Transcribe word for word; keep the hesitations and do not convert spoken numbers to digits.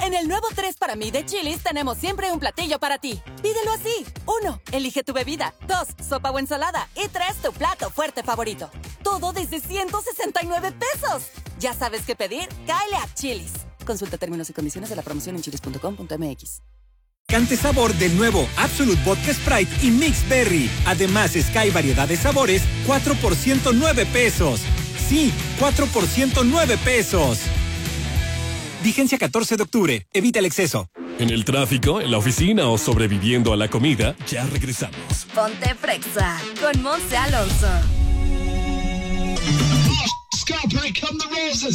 En el nuevo tres para mí de Chili's tenemos siempre un platillo para ti. Pídelo así. Uno, elige tu bebida. Dos, sopa o ensalada. Y tres, tu plato fuerte favorito. Todo desde ciento sesenta y nueve pesos. ¿Ya sabes qué pedir? Cáele a Chili's. Consulta términos y condiciones de la promoción en chilis punto com punto m x. Cante sabor del nuevo Absolute Vodka Sprite y Mix Berry. Además, Sky variedad de sabores, cuatro por ciento nueve pesos. Sí, cuatro por ciento nueve pesos. Vigencia catorce de octubre. Evita el exceso. En el tráfico, en la oficina o sobreviviendo a la comida, ya regresamos. Ponte Frexa con Monse Alonso. Scott, here come the roses.